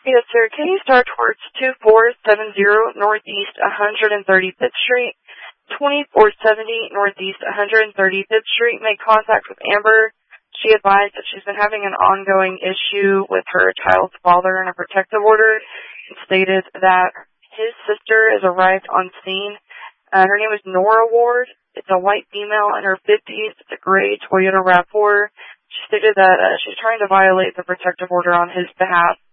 Yes, sir. Can you start towards 2470 Northeast 135th Street, 2470 Northeast 135th Street? Make contact with Amber. She advised that she's been having an ongoing issue with her child's father and a protective order, and stated that his sister has arrived on scene. Her name is Nora Ward. It's a white female in her 50s. It's a gray Toyota RAV4. She stated that she's trying to violate the protective order on his behalf.